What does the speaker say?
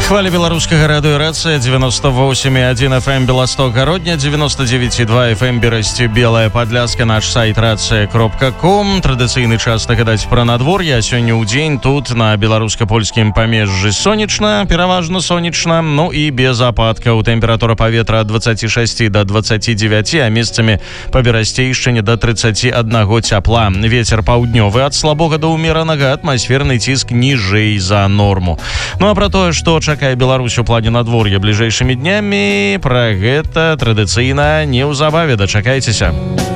Хваля беларускага радыёрацыя 98,1 FM Белосток-Гародня, 99,2 FM Берасці, Белая Падляска, наш сайт рацыя.ком. Традыцыйны час нагадаць пра надвор'е. Сёння ў дзень тут на беларуска-польскім памежжы сонечна, пераважна сонечна, ну і без ападкаў. Тэмпература паветра ад 26 до 29, а месцамі па Берасцейшчыне до 31 цяпла. Вецер паўднёвы ад слабога да ўмеранага, атмасферны ціск ніжэй за норму. Ну а пра тое, што чакае Беларусь у плане надвор'я бліжэйшымі днямі, пра гэта традыцыйна неўзабаве дачакайцеся.